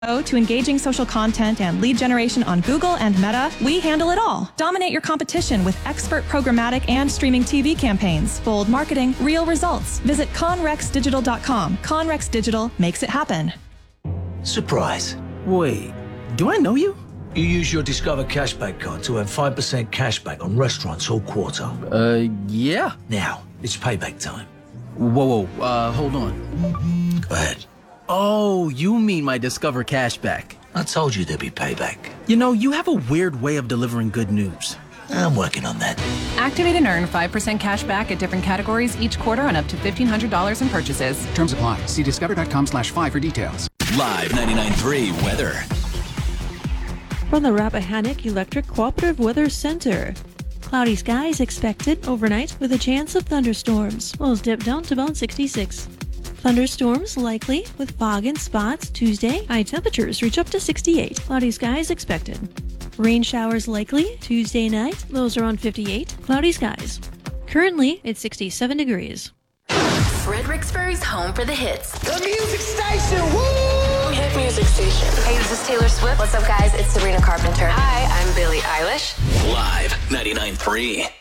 To engaging social content and lead generation on Google and Meta, we handle it all. Dominate your competition with expert programmatic and streaming TV campaigns. Bold marketing, real results. Visit conrexdigital.com. Conrex Digital makes it happen. Surprise. Wait, do I know you? You use your Discover cashback card to earn 5% cashback on restaurants all quarter. Yeah. Now, it's payback time. Whoa, hold on. Go ahead. Oh, you mean my Discover cashback. I told you there'd be payback. You know, you have a weird way of delivering good news. I'm working on that. Activate and earn 5% cash back at different categories each quarter on up to $1,500 in purchases. Terms apply. See discover.com/5 for details. Live 99.3 weather. From the Rappahannock Electric Cooperative Weather Center. Cloudy skies expected overnight with a chance of thunderstorms. Lows dip down to about 66. Thunderstorms likely with fog in spots Tuesday. High temperatures reach up to 68. Cloudy skies expected. Rain showers likely Tuesday night. Lows around 58. Cloudy skies. Currently, it's 67 degrees. Fredericksburg's home for the hits. The music station, woo! Hit music station. Hey, this is Taylor Swift. What's up, guys? It's Sabrina Carpenter. Hi, I'm Billie Eilish. Live 99.3.